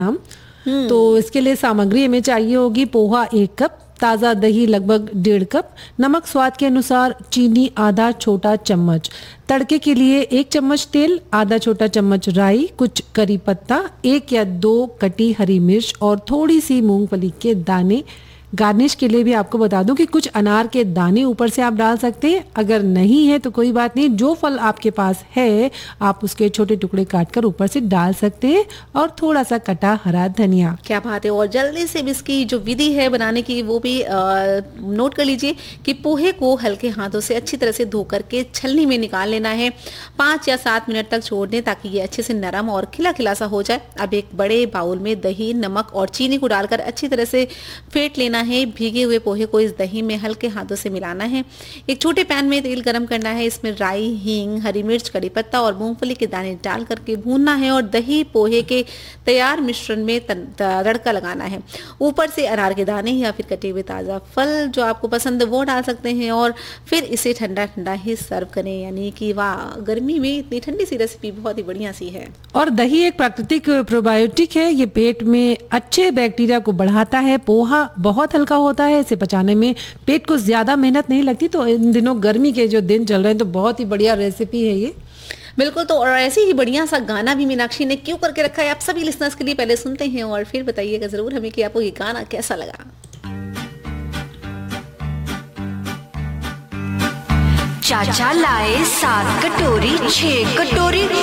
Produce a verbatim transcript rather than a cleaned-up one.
ग्राम। तो इसके लिए सामग्री हमें चाहिए होगी पोहा एक कप, ताज़ा दही लगभग डेढ़ कप, नमक स्वाद के अनुसार, चीनी आधा छोटा चम्मच, तड़के के लिए एक चम्मच तेल, आधा छोटा चम्मच राई, कुछ करी पत्ता, एक या दो कटी हरी मिर्च और थोड़ी सी मूंगफली के दाने। गार्निश के लिए भी आपको बता दूं कि कुछ अनार के दाने ऊपर से आप डाल सकते हैं, अगर नहीं है तो कोई बात नहीं, जो फल आपके पास है आप उसके छोटे टुकड़े काटकर ऊपर से डाल सकते हैं और थोड़ा सा कटा हरा धनिया। क्या बात है। और जल्दी से भी इसकी जो विधि है बनाने की वो भी आ, नोट कर लीजिए कि पोहे को हल्के हाथों से अच्छी तरह से धो करके छलनी में निकाल लेना है, पाँच या सात मिनट तक छोड़ दें ताकि ये अच्छे से नरम और खिला खिला सा हो जाए। अब एक बड़े बाउल में दही, नमक और चीनी को डालकर अच्छी तरह से फेंट लेना है। भीगे हुए पोहे को इस दही में हल्के हाथों से मिलाना है। एक छोटे पैन में तेल गरम करना है, इसमें राई, हींग, हरी मिर्च, कड़ी पत्ता और मूंगफली के दाने डाल करके भूनना है और दही पोहे के तैयार मिश्रण में तड़का लगाना है। ऊपर से अनार के दाने या फिर कटे हुए ताज़ा फल जो आपको पसंद है वो डाल सकते हैं और फिर इसे ठंडा ठंडा ही सर्व करें। यानी कि वाह, गर्मी में इतनी ठंडी सी रेसिपी बहुत ही बढ़िया सी है। और दही एक प्राकृतिक प्रोबायोटिक है, ये पेट में अच्छे बैक्टीरिया को बढ़ाता है। पोहा बहुत हल्का होता है, इसे पचाने में पेट को ज्यादा मेहनत नहीं लगती। तो इन दिनों गर्मी के जो दिन चल रहे हैं तो बहुत ही बढ़िया रेसिपी है ये। बिल्कुल। तो और ऐसे ही बढ़िया सा गाना भी मीनाक्षी ने क्यों करके रखा है आप सभी लिसनर्स के लिए, पहले सुनते हैं और फिर बताइएगा जरूर हमें कि आपको ये गाना कैसा लगा। चाचा लाए सात कटोरी, छह कटोरी